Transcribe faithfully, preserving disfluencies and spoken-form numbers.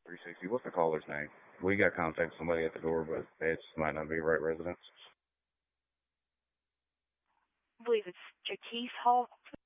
three sixty. What's the caller's name? We got contact somebody at the door, but it might not be right residence. I believe it's Jaquise Hall.